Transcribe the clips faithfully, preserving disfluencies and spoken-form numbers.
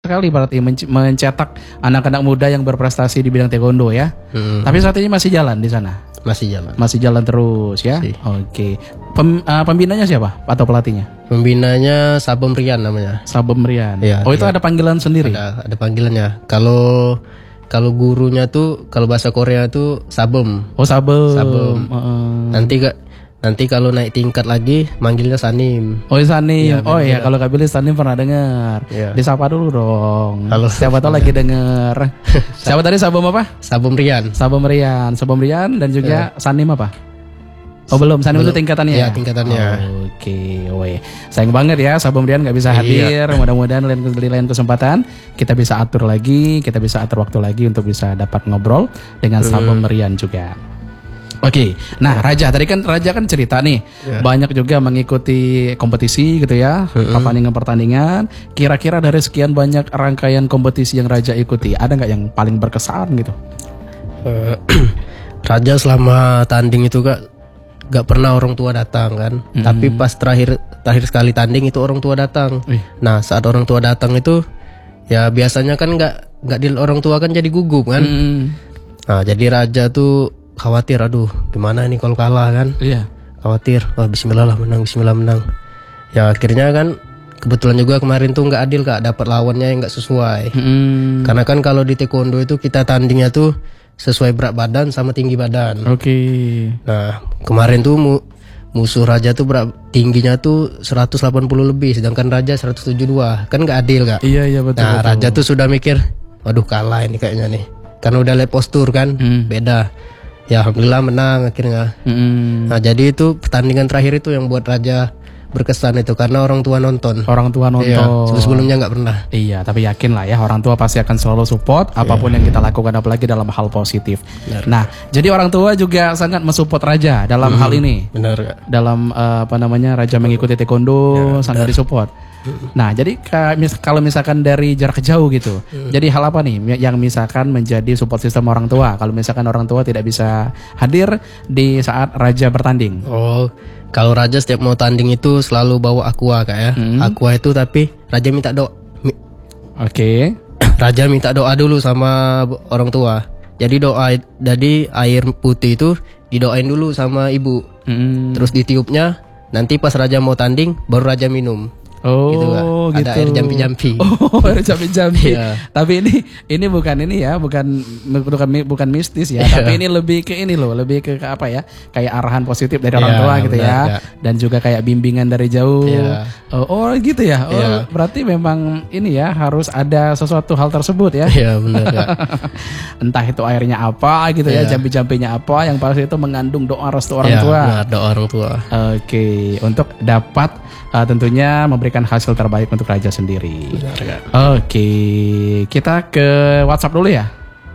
sekali berarti menc- mencetak anak-anak muda yang berprestasi di bidang taekwondo ya. Hmm. Tapi saat ini masih jalan di sana. Masih jalan. Masih jalan terus ya. Masih. Oke. Pem, uh, pembinanya siapa atau pelatihnya? Pembinanya Sabom Rian namanya. Sabom Rian. Ya, oh itu ya. ada panggilan sendiri. Ada, ada panggilannya. Kalau kalau gurunya tuh kalau bahasa Korea tuh Sabom. Oh Sabom. Sabom. Uh, Nanti gak nanti kalau naik tingkat lagi manggilnya Sanim. Oh Sanim. Ya, oh iya kalau Kak Billy Sanim pernah dengar. Ya. Disapa dulu dong. Halo. Siapa tahu lagi dengar. Siapa tadi Sabom apa? Sabom Rian. Sabom Rian. Sabom Rian dan juga ya. Sanim apa? Oh belum, Sanim belum. Itu tingkatannya ya? tingkatannya. Oh, Oke, okay. oh, iya. Sayang banget ya Sabom Rian gak bisa hadir. Iya. Mudah-mudahan lain, lain kesempatan kita bisa atur lagi, kita bisa atur waktu lagi untuk bisa dapat ngobrol dengan hmm. Sabom Rian juga. Oke, okay. Nah Raja tadi kan Raja kan cerita nih yeah. banyak juga mengikuti kompetisi gitu ya, mm-hmm. pertandingan-pertandingan. Kira-kira dari sekian banyak rangkaian kompetisi yang Raja ikuti, ada nggak yang paling berkesan gitu? Uh, Raja selama tanding itu gak gak pernah orang tua datang kan, mm-hmm. tapi pas terakhir terakhir sekali tanding itu orang tua datang. Wih. Nah saat orang tua datang itu ya biasanya kan nggak nggak di orang tua kan jadi gugup kan. Mm-hmm. Nah jadi Raja tuh khawatir, aduh gimana ini kalau kalah kan. Iya. Khawatir, wah bismillah lah menang, bismillah menang. Ya akhirnya kan kebetulan juga kemarin tuh nggak adil Kak, dapat lawannya yang nggak sesuai. Hmm. Karena kan kalau di taekwondo itu kita tandingnya tuh sesuai berat badan sama tinggi badan. Oke. Okay. Nah kemarin tuh mu- musuh Raja tuh berat tingginya tuh seratus delapan puluh lebih, sedangkan Raja seratus tujuh puluh dua, kan nggak adil Kak. Iya iya betul. Nah betul. Raja tuh sudah mikir, waduh kalah ini kayaknya nih, karena udah lihat postur kan, hmm. beda. Ya alhamdulillah menang akhirnya. Mm. Nah jadi itu pertandingan terakhir itu yang buat Raja berkesan itu karena orang tua nonton. Orang tua nonton. Iya, sebelumnya nggak pernah. Iya tapi yakin lah ya orang tua pasti akan selalu support apapun yeah. yang kita lakukan apalagi dalam hal positif. Benar. Nah jadi orang tua juga sangat mensupport Raja dalam mm. hal ini. Benar. Dalam uh, apa namanya Raja mengikuti taekwondo ya, sangat disupport. Nah jadi kalau misalkan dari jarak jauh gitu, hmm. jadi hal apa nih yang misalkan menjadi support system orang tua kalau misalkan orang tua tidak bisa hadir di saat Raja bertanding? Oh, kalau Raja setiap mau tanding itu selalu bawa aqua Kak ya. Hmm. Aqua itu tapi Raja minta doa. Oke. Okay. Raja minta doa dulu sama orang tua. Jadi doa, jadi air putih itu didoain dulu sama ibu. Hmm. Terus ditiupnya. Nanti pas Raja mau tanding baru Raja minum. Oh gitu, gitu. Ada air jampi-jampi. Oh air jampi-jampi. Yeah. Tapi ini ini bukan ini ya, bukan bukan bukan mistis ya. Yeah. Tapi ini lebih ke ini loh, lebih ke, ke apa ya? Kayak arahan positif dari yeah, orang tua gitu benar, ya. Yeah. Dan juga kayak bimbingan dari jauh. Yeah. Oh, oh gitu ya. Oh yeah. Berarti memang ini ya harus ada sesuatu hal tersebut ya. Iya yeah, benar. Ya. Entah itu airnya apa gitu yeah. ya, jampi-jampinya apa, yang pasti itu mengandung doa restu orang yeah, tua. Benar, doa orang tua. Oke, okay. Untuk dapat uh, tentunya memberi memberikan hasil terbaik untuk Raja sendiri. Benar, oke, kita ke WhatsApp dulu ya.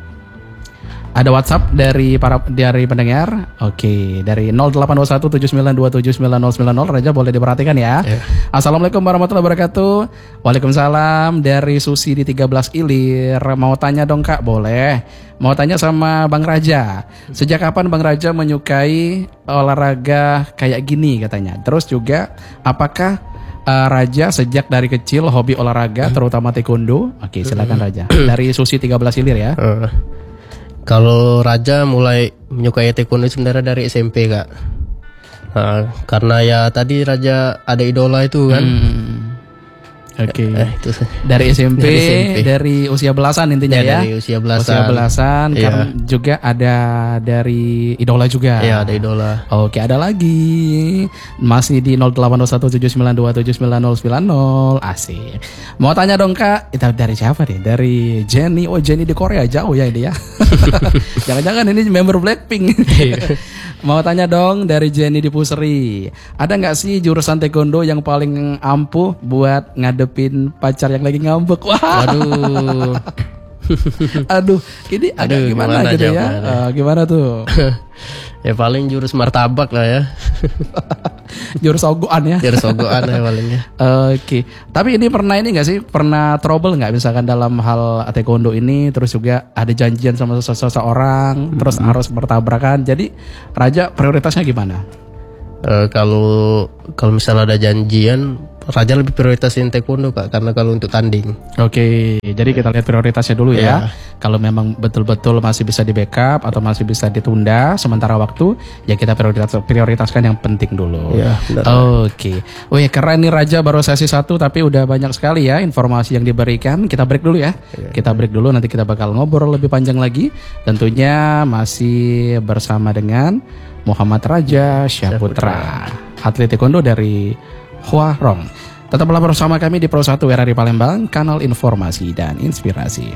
Ada WhatsApp dari para dari pendengar. Oke, dari nol delapan dua satu tujuh sembilan dua tujuh sembilan nol sembilan nol. Raja boleh diperhatikan ya. Yeah. Assalamualaikum warahmatullahi wabarakatuh. Waalaikumsalam. Dari Susi di tiga belas Ilir. Mau tanya dong Kak, boleh. Mau tanya sama Bang Raja. Sejak kapan Bang Raja menyukai olahraga kayak gini katanya? Terus juga apakah uh, Raja sejak dari kecil hobi olahraga terutama taekwondo? Oke, silakan Raja. Dari Susi tiga belas Ilir ya. Uh. Kalau Raja mulai menyukai taekwondo sebenarnya dari S M P Kak. Nah, karena ya tadi Raja ada idola itu kan. Hmm. Oke. Okay. Eh, dari S M P, dari S M P, dari usia belasan intinya ya. ya? Dari usia belasan. Usia belasan, yeah. Karena juga ada dari idola juga. Iya, yeah, ada idola. Oke, ada lagi. Masih di nol delapan dua satu tujuh sembilan dua tujuh sembilan nol sembilan nol. Asik. Mau tanya dong Kak, itu dari siapa nih? Dari Jenny. Oh, Jenny di Korea jauh ya ini ya. Jangan-jangan ini member Blackpink. Mau tanya dong dari Jenny di Pusri. Ada nggak sih jurusan taekwondo yang paling ampuh buat ngadepin pacar yang lagi ngambek? Wah. Aduh. Aduh, ini agak Aduh, gimana, gimana gitu ya? Uh, gimana tuh? Ya paling jurus martabak lah ya. Jurus ogoan ya. Jurus ogoan ya palingnya. Oke. Okay. Tapi ini pernah ini nggak sih? Pernah trouble nggak misalkan dalam hal taekwondo ini? Terus juga ada janjian sama seseorang, hmm. terus harus bertabrakan. Jadi Raja prioritasnya gimana? Uh, kalau kalau misalnya ada janjian, Raja lebih prioritasin taekwondo Kak, karena kalau untuk tanding. Oke, okay. jadi kita lihat prioritasnya dulu ya. Iya. Kalau memang betul-betul masih bisa di backup atau masih bisa ditunda sementara waktu, ya kita prioritas prioritaskan yang penting dulu. Iya, benar. Oke. Oh ya, keren nih Raja, baru sesi satu tapi udah banyak sekali ya informasi yang diberikan. Kita break dulu ya. Iya. Kita break dulu, nanti kita bakal ngobrol lebih panjang lagi. Tentunya masih bersama dengan Muhammad Raja Syahputra, atlet taekwondo dari Hwarong. Tetaplah bersama kami di Pro satu R R I Palembang, kanal informasi dan inspirasi.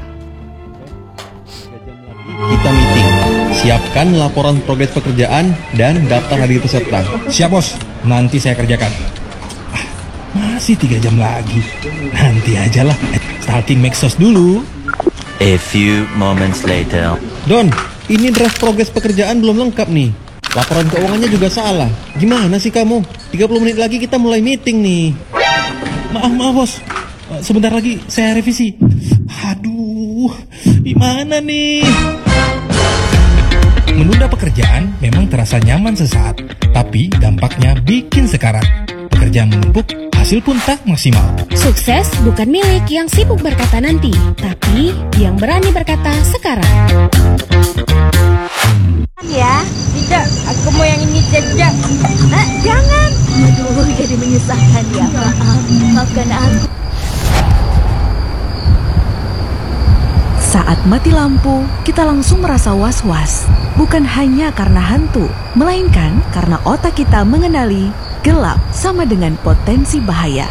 Kita meeting. Siapkan laporan progres pekerjaan dan daftar hadir peserta. Siap bos, nanti saya kerjakan. Ah, masih tiga jam lagi. Nanti aja lah. Starting Maxos dulu. A few moments later. Don, ini draft progres pekerjaan belum lengkap nih. Laporan keuangannya juga salah. Gimana sih kamu? tiga puluh menit lagi kita mulai meeting nih. Maaf, maaf bos. Sebentar lagi saya revisi. Aduh, gimana nih? Menunda pekerjaan memang terasa nyaman sesaat, tapi dampaknya bikin sekarat. Pekerjaan menumpuk, hasil pun tak maksimal. Sukses bukan milik yang sibuk berkata nanti, tapi yang berani berkata sekarang. Ya, tidak, aku mau yang ini saja. Ah, jangan. Aduh, jadi menyusahkan ya. Maaf, maafkan aku. Saat mati lampu, kita langsung merasa was-was. Bukan hanya karena hantu, melainkan karena otak kita mengenali gelap sama dengan potensi bahaya.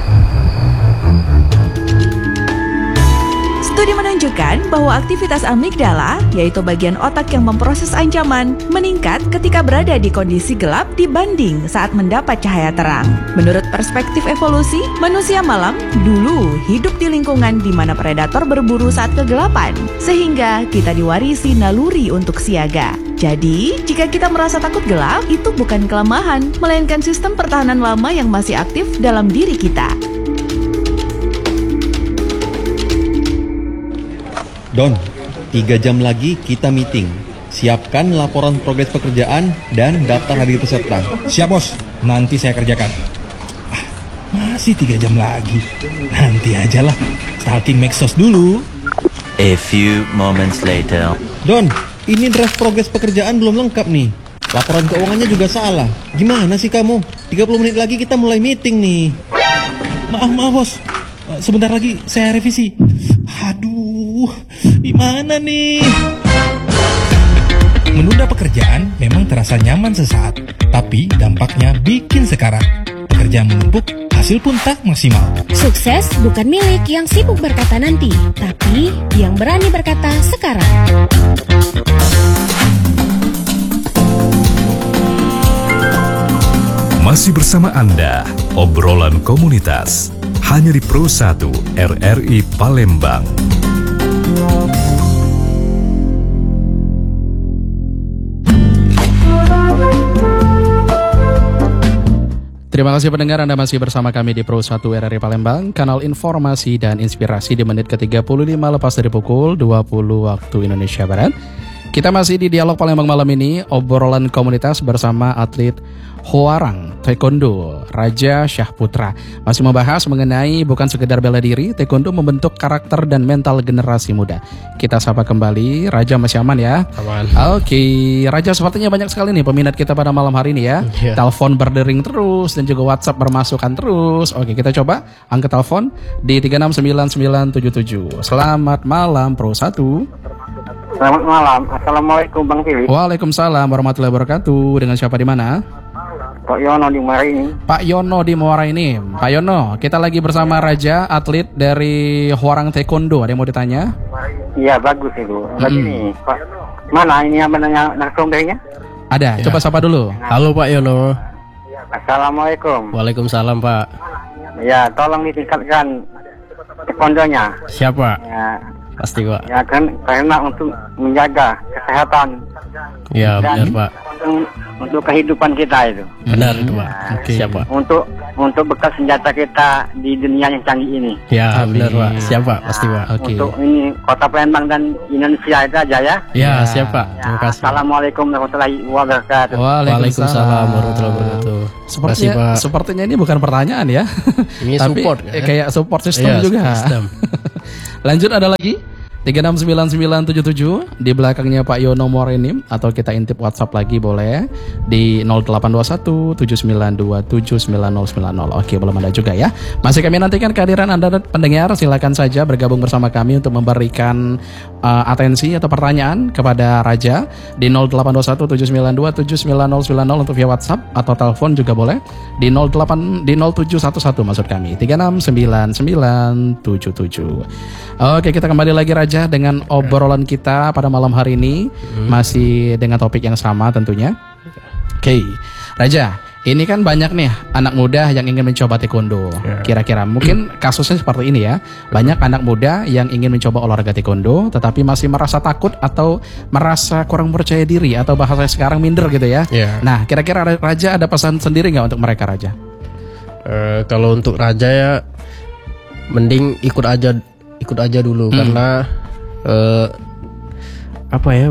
Studi menunjukkan bahwa aktivitas amigdala, yaitu bagian otak yang memproses ancaman, meningkat ketika berada di kondisi gelap dibanding saat mendapat cahaya terang. Menurut perspektif evolusi, manusia malam dulu hidup di lingkungan di mana predator berburu saat kegelapan, sehingga kita diwarisi naluri untuk siaga. Jadi, jika kita merasa takut gelap, itu bukan kelemahan, melainkan sistem pertahanan lama yang masih aktif dalam diri kita. Don, tiga jam lagi kita meeting. Siapkan laporan progres pekerjaan dan daftar hadir peserta. Siap bos, nanti saya kerjakan. Ah, masih tiga jam lagi. Nanti aja lah. Starting Maxos dulu. A few moments later. Don, ini draft progres pekerjaan belum lengkap nih. Laporan keuangannya juga salah. Gimana sih kamu? tiga puluh menit lagi kita mulai meeting nih. Maaf, maaf bos. Sebentar lagi saya revisi. Aduh, gimana nih? Menunda pekerjaan memang terasa nyaman sesaat, tapi dampaknya bikin sekarat. Pekerjaan menumpuk, hasil pun tak maksimal. Sukses bukan milik yang sibuk berkata nanti, tapi yang berani berkata sekarang. Masih bersama Anda, obrolan komunitas. Hanya di Pro satu R R I Palembang. Terima kasih pendengar, Anda masih bersama kami di Pro satu R R I Palembang, kanal informasi dan inspirasi di menit ke tiga puluh lima lepas dari pukul dua puluh waktu Indonesia Barat. Kita masih di Dialog Palembang malam ini, obrolan komunitas bersama atlet Hwarong Taekwondo, Raja Syahputra. Masih membahas mengenai bukan sekedar bela diri, Taekwondo membentuk karakter dan mental generasi muda. Kita sapa kembali, Raja masih aman ya? Aman. Oke, Raja sepertinya banyak sekali nih peminat kita pada malam hari ini ya. Yeah. Telepon berdering terus dan juga WhatsApp bermasukan terus. Oke, kita coba angkat telepon di tiga enam sembilan sembilan tujuh tujuh. Selamat malam Pro satu. Selamat malam. Assalamualaikum Bang Philip. Waalaikumsalam warahmatullahi wabarakatuh. Dengan siapa di mana? Pak Yono di Muara ini. Pak Yono di Muara ini. Pak Yono, kita lagi bersama Raja, atlet dari Hwarong Taekwondo. Ada yang mau ditanya? Iya, bagus itu. Lagi Hmm. nih, Pak. Mana ini yang menanya langsung darinya? Ada, Ya. coba sapa dulu. Halo Pak Yono. Assalamualaikum. Waalaikumsalam Pak. Ya, tolong ditingkatkan taekwondonya. Siapa? Ya, Pasti Pak. ya kan karena untuk menjaga kesehatan Ya dan benar Pak. untuk, untuk kehidupan kita itu. Benar itu Pak. Oke. Siapa? Untuk untuk bekal senjata kita di dunia yang canggih ini. Ya Amin. benar Pak. Siapa? Pasti Pak. Oke. Untuk ini Kota Palembang dan Indonesia itu aja ya. Ya siapa? Terima kasih. Assalamualaikum warahmatullahi wabarakatuh. Waalaikumsalam warahmatullahi wabarakatuh. Terima kasih Sepertinya, Pak. sepertinya ini bukan pertanyaan ya. Ini Tapi support, kan? eh, kayak support system Iya, juga. support system. Lanjut ada lagi tiga enam sembilan sembilan tujuh tujuh di belakangnya Pak Yono Morenim, atau kita intip WhatsApp lagi boleh di nol delapan dua satu tujuh sembilan dua tujuh sembilan nol sembilan nol. Oke, belum ada juga ya. Masih kami nantikan kehadiran Anda pendengar, silakan saja bergabung bersama kami untuk memberikan uh, atensi atau pertanyaan kepada Raja di nol delapan dua satu tujuh sembilan dua tujuh sembilan nol sembilan nol untuk via WhatsApp, atau telepon juga boleh di nol delapan di nol tujuh satu satu maksud kami tiga enam sembilan sembilan tujuh tujuh. Oke, kita kembali lagi Raja dengan obrolan kita pada malam hari ini, hmm. masih dengan topik yang sama tentunya. Oke, Raja, ini kan banyak nih anak muda yang ingin mencoba taekwondo. Yeah. Kira-kira mungkin kasusnya seperti ini ya. Banyak anak muda yang ingin mencoba olahraga taekwondo tetapi masih merasa takut atau merasa kurang percaya diri, atau bahasa sekarang minder gitu ya. Yeah. Nah, kira-kira Raja ada pesan sendiri nggak untuk mereka, Raja? Uh, kalau untuk Raja ya mending ikut aja ikut aja dulu, hmm. karena uh, apa ya?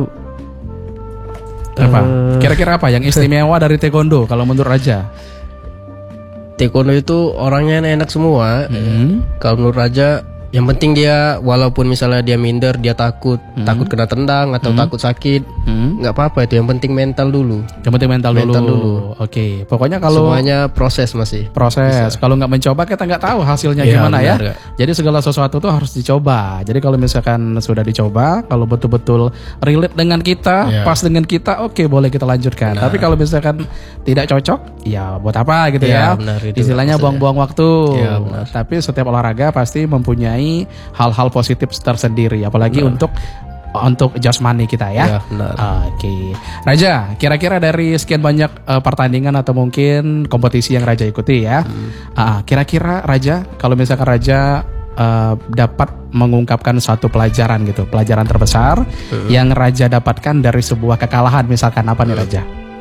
Apa? Uh, Kira-kira apa yang istimewa dari taekwondo kalau menurut Raja? Taekwondo itu orangnya enak semua. Hmm. Kalau menurut Raja, yang penting dia walaupun misalnya dia minder, dia takut, hmm. takut kena tendang atau hmm. takut sakit, hmm. nggak apa-apa itu. Yang penting mental dulu. Yang penting mental, mental dulu. dulu. Oke, pokoknya kalau semuanya proses masih. Proses. Bisa. Kalau nggak mencoba kita nggak tahu hasilnya ya, gimana benar, ya. Gak? Jadi segala sesuatu tuh harus dicoba. Jadi kalau misalkan sudah dicoba, kalau betul-betul relate dengan kita, ya. pas dengan kita, oke okay, boleh kita lanjutkan. Nah. Tapi kalau misalkan tidak cocok, ya buat apa gitu ya? ya. Benar, istilahnya buang-buang waktu. Ya, tapi setiap olahraga pasti mempunyai hal-hal positif tersendiri, apalagi benar. untuk untuk jasmani kita ya. Ya Oke, okay. Raja, kira-kira dari sekian banyak uh, pertandingan atau mungkin kompetisi yang Raja ikuti ya, hmm. uh, kira-kira Raja, kalau misalkan Raja uh, dapat mengungkapkan satu pelajaran gitu, pelajaran terbesar hmm. yang Raja dapatkan dari sebuah kekalahan, misalkan apa nih Raja?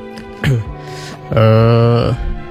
uh,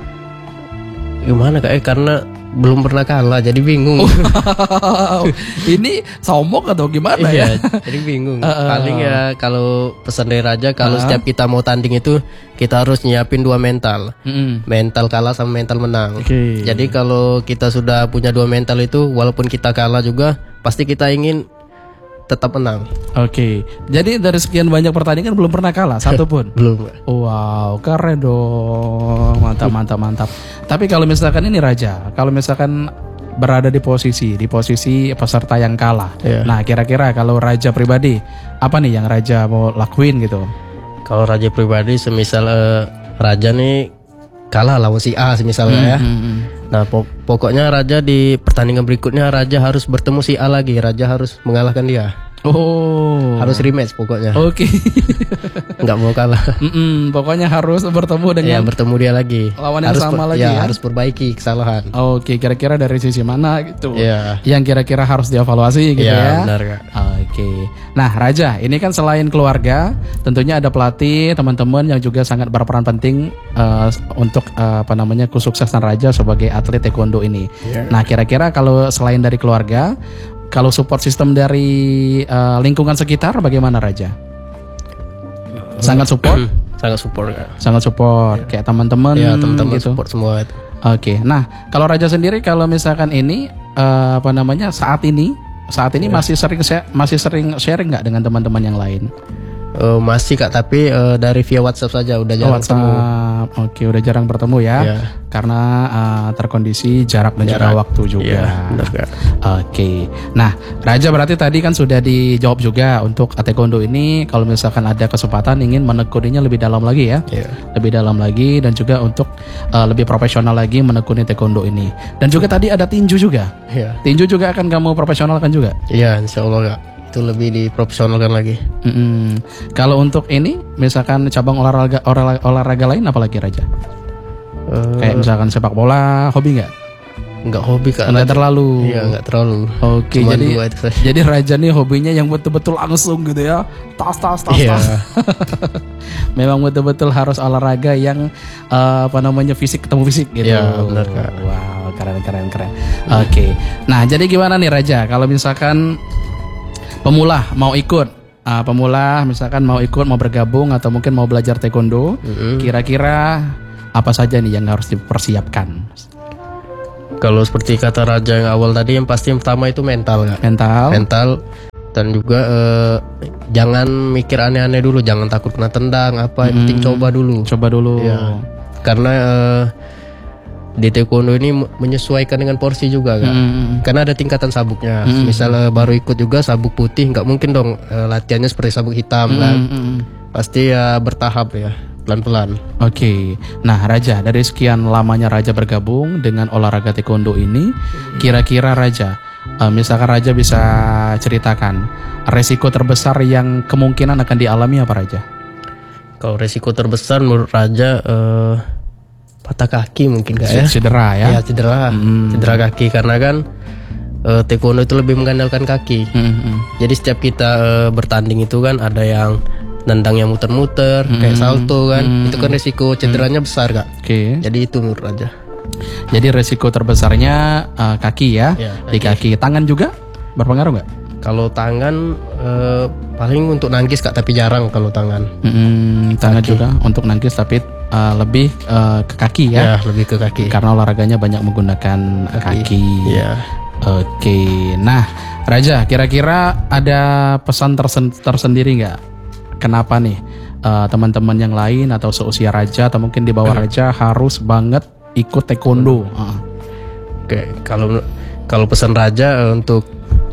gimana kak? Eh, karena belum pernah kalah jadi bingung. Wow. Ini sombong atau gimana iya, ya? Jadi bingung. Uh, uh. Paling ya kalau pesan dari Raja, kalau uh. setiap kita mau tanding itu kita harus nyiapin dua mental. Mm-hmm. Mental kalah sama mental menang. Okay. Jadi kalau kita sudah punya dua mental itu, walaupun kita kalah juga pasti kita ingin tetap menang. Oke, okay. Jadi dari sekian banyak pertandingan belum pernah kalah satu pun. Belum. Wow, keren dong, mantap, mantap, mantap. Tapi kalau misalkan ini Raja, kalau misalkan berada di posisi di posisi peserta yang kalah, yeah. nah kira-kira kalau Raja pribadi apa nih yang Raja mau lakuin gitu? Kalau Raja pribadi, semisal uh, Raja nih kalah lawan si A misalnya hmm, ya. Hmm, hmm. Nah pok- pokoknya Raja di pertandingan berikutnya Raja harus bertemu si A lagi. Raja harus mengalahkan dia. Oh, harus rematch pokoknya. Oke. Okay. Nggak mau kalah. Mm-mm, pokoknya harus bertemu dengan. Ya, bertemu dia lagi. Lawan yang harus sama per- lagi ya, ya. Harus perbaiki kesalahan. Oke, okay, kira-kira dari sisi mana gitu? Yeah. Yang kira-kira harus dievaluasi gitu yeah, ya. Benar Kak. Oke. Okay. Nah Raja, ini kan selain keluarga, tentunya ada pelatih, teman-teman yang juga sangat berperan penting uh, untuk uh, apa namanya kesuksesan Raja sebagai atlet taekwondo ini. Yeah. Nah kira-kira kalau selain dari keluarga, kalau support system dari uh, lingkungan sekitar bagaimana Raja? Sangat support? Sangat support ya. Sangat support, ya. Kayak teman-teman ya, teman-teman gitu. Support semua itu. Oke. Okay. Nah, kalau Raja sendiri kalau misalkan ini uh, apa namanya saat ini saat ini ya. masih sering masih sering sharing nggak dengan teman-teman yang lain? Uh, masih Kak, tapi uh, dari via WhatsApp saja, udah jarang WhatsApp. bertemu. Oke, udah jarang bertemu ya, yeah. karena uh, terkondisi jarak dan jarak. juga waktu juga. Yeah, benar, Kak. Oke, nah Raja berarti tadi kan sudah dijawab juga untuk taekwondo ini. Kalau misalkan ada kesempatan ingin menekuninya lebih dalam lagi ya, yeah. lebih dalam lagi dan juga untuk uh, lebih profesional lagi menekuni taekwondo ini. Dan juga tadi ada tinju juga. Yeah. Tinju juga akan kamu profesionalkan juga? Iya, yeah, insya Allah Kak. Itu lebih diprofesionalkan lagi. Mm-hmm. Kalau untuk ini, misalkan cabang olahraga olahraga, olahraga lain apalagi Raja? Uh, Kayak misalkan sepak bola, hobi nggak? Nggak hobi Kak. Nggak terlalu. Iya nggak terlalu. Oke, jadi jadi Raja nih hobinya yang betul-betul langsung gitu ya, tas tas tas yeah. tas. Memang betul-betul harus olahraga yang uh, apa namanya fisik ketemu fisik gitu. Iya benar Kak. Wow, keren keren keren. Oke, okay. Nah jadi gimana nih Raja? Kalau misalkan pemula mau ikut, uh, pemula misalkan mau ikut, mau bergabung atau mungkin mau belajar taekwondo, mm-hmm. kira-kira apa saja nih yang harus dipersiapkan? Kalau seperti kata Raja yang awal tadi, yang pasti yang pertama itu mental Kak. Mental. Mental. Dan juga eh, jangan mikir aneh-aneh dulu, jangan takut kena tendang apa, yang penting coba dulu. Coba dulu. Ya. Karena eh, di taekwondo ini menyesuaikan dengan porsi juga kan. Hmm. Karena ada tingkatan sabuknya. Hmm. Misalnya baru ikut juga sabuk putih, nggak mungkin dong eh, latihannya seperti sabuk hitam hmm. kan. Hmm. Pasti ya bertahap ya, pelan-pelan. Oke. Okay. Nah Raja, dari sekian lamanya Raja bergabung dengan olahraga taekwondo ini, hmm. kira-kira Raja, uh, misalkan Raja bisa ceritakan resiko terbesar yang kemungkinan akan dialami apa Raja? Kalau resiko terbesar menurut Raja uh, patah kaki mungkin gak ya? Cedera ya? Ya cedera, hmm. cedera kaki karena kan uh, taekwondo itu lebih mengandalkan kaki. Hmm. Jadi setiap kita uh, bertanding itu kan ada yang nendang yang muter-muter, hmm. kayak salto kan, hmm. itu kan resiko cederanya hmm. besar Kak. Oke. Okay. Jadi itu menurut Raja. Jadi resiko terbesarnya uh, kaki ya, ya kaki. Di kaki. Tangan juga berpengaruh nggak? Kalau tangan uh, paling untuk nangkis Kak, tapi jarang kalau tangan. Hmm, tangan kaki. Juga untuk nangkis tapi uh, lebih uh, ke kaki ya? Ya, lebih ke kaki. Karena olahraganya banyak menggunakan kaki. kaki. Ya. Oke, nah Raja, kira-kira ada pesan tersen- tersendiri nggak? Kenapa nih uh, teman-teman yang lain atau seusia Raja atau mungkin di bawah Raja harus banget ikut taekwondo? Uh. Oke, kalau kalau pesan Raja uh, untuk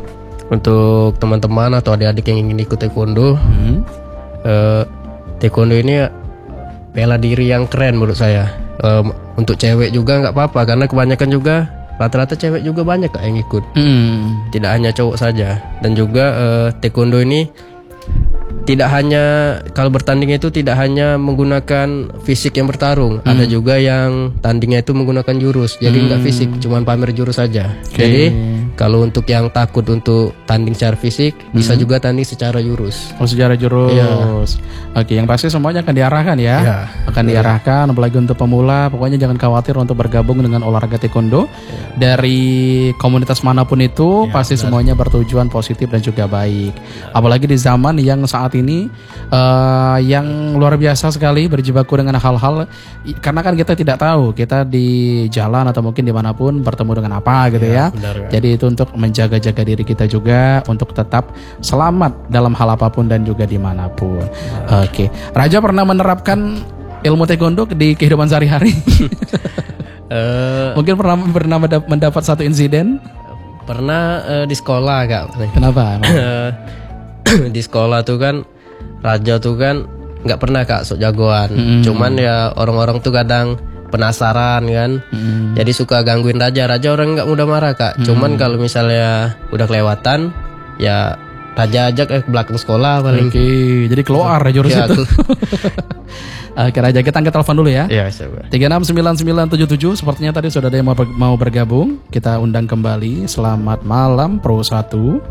untuk teman-teman atau adik-adik yang ingin ikut taekwondo, hmm. uh, taekwondo ini bela diri yang keren menurut saya. Um, untuk cewek juga nggak apa-apa karena kebanyakan juga rata-rata cewek juga banyak Kak yang ikut. Hmm. Tidak hanya cowok saja. Dan juga uh, taekwondo ini tidak hanya kalau bertanding itu tidak hanya menggunakan fisik yang bertarung, hmm. ada juga yang tandingnya itu menggunakan jurus. Jadi enggak hmm. fisik, cuman pamer jurus saja. Okay. Jadi kalau untuk yang takut untuk tanding secara fisik, hmm. bisa juga tanding secara jurus. Oh, secara jurus. Ya. Oke, yang pasti semuanya akan diarahkan ya. ya. Akan ya. diarahkan apalagi untuk pemula, pokoknya jangan khawatir untuk bergabung dengan olahraga taekwondo. Ya. Dari komunitas manapun itu, ya, pasti benar. Semuanya bertujuan positif dan juga baik. Ya. Apalagi di zaman yang saat ini uh, yang luar biasa sekali berjibaku dengan hal-hal karena kan kita tidak tahu kita di jalan atau mungkin dimanapun bertemu dengan apa gitu ya, ya. Benar, jadi itu untuk menjaga-jaga diri kita juga untuk tetap selamat dalam hal apapun dan juga dimanapun. ya. Oke, Raja pernah menerapkan ilmu taekwondo di kehidupan sehari-hari? uh, mungkin pernah pernah mendapat satu insiden? Pernah uh, di sekolah Kak. Kenapa? Di sekolah tuh kan Raja tuh kan nggak pernah Kak sok jagoan. Hmm. Cuman ya orang-orang tuh kadang penasaran kan. Hmm. Jadi suka gangguin Raja. Raja orang nggak mudah marah Kak. Hmm. Cuman kalau misalnya udah kelewatan ya Raja ajak eh, ke belakang sekolah paling. Oke, jadi keluar jurus ya, itu. Oke Raja, kita angkat telepon dulu ya. Iya, siapa? tiga enam sembilan sembilan tujuh tujuh. Sepertinya tadi sudah ada yang mau, mau bergabung. Kita undang kembali. Selamat malam Pro satu.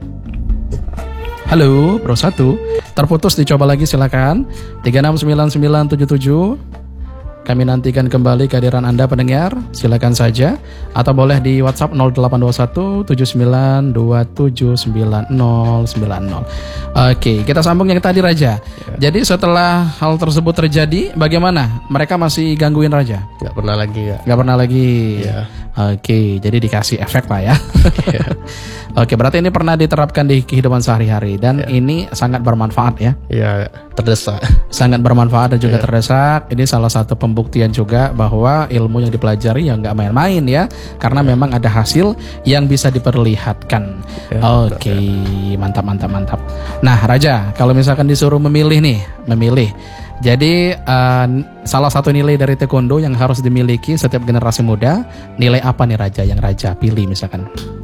Halo, Pro satu. Terputus, dicoba lagi silakan. tiga enam sembilan sembilan tujuh tujuh. Kami nantikan kembali kehadiran Anda pendengar. Silakan saja atau boleh di WhatsApp nol delapan dua satu tujuh sembilan dua tujuh sembilan nol sembilan nol. Oke, kita sambung yang tadi Raja. Ya. Jadi setelah hal tersebut terjadi, bagaimana? Mereka masih gangguin Raja? Gak pernah lagi ya. Gak pernah lagi. Ya. Oke, jadi dikasih efek lah ya. Ya. Oke, berarti ini pernah diterapkan di kehidupan sehari-hari dan ya. Ini sangat bermanfaat ya. Iya, terdesak. Sangat bermanfaat dan juga ya. terdesak. Ini salah satu pembuktian juga bahwa ilmu yang dipelajari ya nggak main-main ya, karena ya. memang ada hasil yang bisa diperlihatkan. Ya, Oke, ya. mantap mantap mantap. Nah, Raja, kalau misalkan disuruh memilih nih, memilih. Jadi uh, salah satu nilai dari taekwondo yang harus dimiliki setiap generasi muda, nilai apa nih Raja yang Raja pilih misalkan?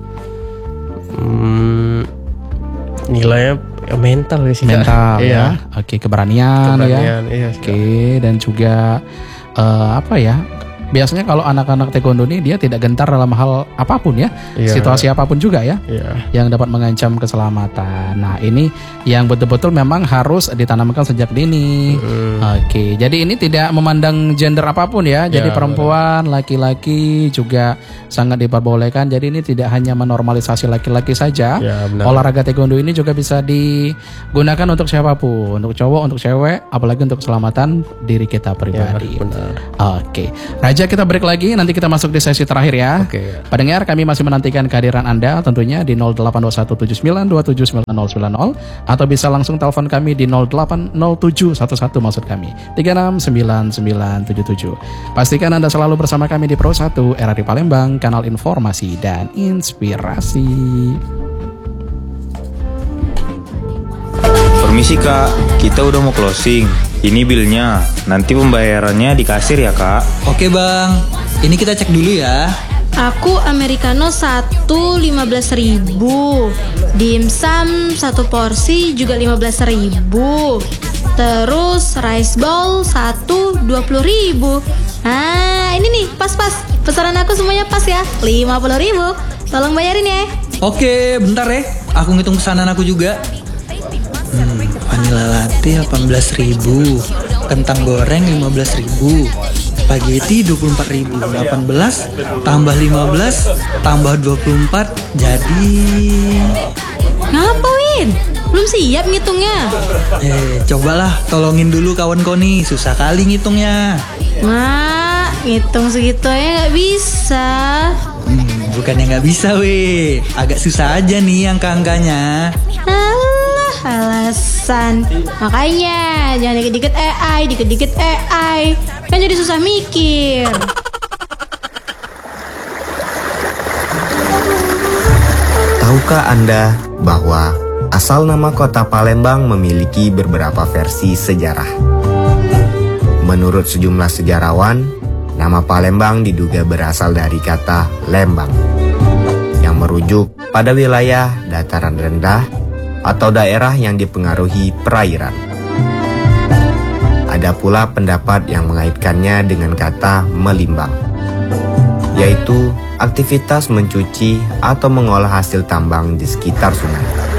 Hmm, nilainya ya mental sih. Mental ya. ya. Oke, keberanian, keberanian ya. Iya, Oke, dan juga uh, apa ya? Biasanya kalau anak-anak taekwondo ini dia tidak gentar dalam hal apapun ya, yeah. situasi apapun juga ya, yeah. yang dapat mengancam keselamatan. Nah ini yang betul-betul memang harus ditanamkan sejak dini. Mm. Oke, jadi ini tidak memandang gender apapun ya, jadi yeah, perempuan, bener. laki-laki juga sangat diperbolehkan. Jadi ini tidak hanya menormalisasi laki-laki saja. Yeah, olahraga taekwondo ini juga bisa digunakan untuk siapapun, untuk cowok, untuk cewek, apalagi untuk keselamatan diri kita pribadi. Yeah, benar. Oke. aja kita break lagi, nanti kita masuk di sesi terakhir ya. Oke. Pendengar, kami masih menantikan kehadiran Anda tentunya di nol delapan dua satu tujuh sembilan dua tujuh sembilan nol sembilan nol atau bisa langsung telepon kami di nol delapan nol tujuh satu satu maksud kami tiga enam sembilan sembilan tujuh tujuh. Pastikan Anda selalu bersama kami di Pro satu R R I Palembang, kanal informasi dan inspirasi. Permisi kak, kita udah mau closing. Ini bilnya, nanti pembayarannya di kasir ya kak. Oke bang, ini kita cek dulu ya. Aku americano satu lima belas ribu, dimsum satu porsi juga lima belas ribu, terus rice bowl satu dua puluh ribu. Ah ini nih pas-pas, pesanan aku semuanya pas ya, lima puluh ribu. Tolong bayarin ya. Oke, bentar ya, aku ngitung pesanan aku juga. Hmm, vanilla latte delapan belas ribu, kentang goreng lima belas ribu, spaghetti dua puluh empat ribu, delapan belas tambah lima belas tambah dua puluh empat jadi... Ngapa Win? Belum siap ngitungnya? Eh, cobalah tolongin dulu kawan kau nih, susah kali ngitungnya. Mak, ngitung segitu aja gak bisa. Hmm, bukannya gak bisa weh, agak susah aja nih angka-angkanya. Alah, alasan. Makanya jangan dikit-dikit A I, dikit-dikit A I. Kan jadi susah mikir. Tahukah Anda bahwa asal nama kota Palembang memiliki beberapa versi sejarah? Menurut sejumlah sejarawan, nama Palembang diduga berasal dari kata lembang, yang merujuk pada wilayah dataran rendah atau daerah yang dipengaruhi perairan. Ada pula pendapat yang mengaitkannya dengan kata melimbang, yaitu aktivitas mencuci atau mengolah hasil tambang di sekitar sungai.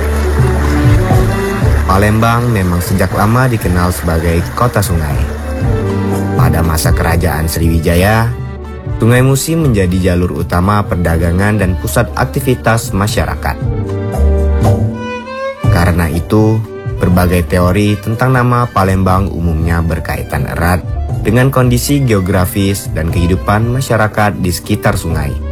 Palembang memang sejak lama dikenal sebagai kota sungai. Pada masa kerajaan Sriwijaya, Sungai Musi menjadi jalur utama perdagangan dan pusat aktivitas masyarakat. Karena itu, berbagai teori tentang nama Palembang umumnya berkaitan erat dengan kondisi geografis dan kehidupan masyarakat di sekitar sungai.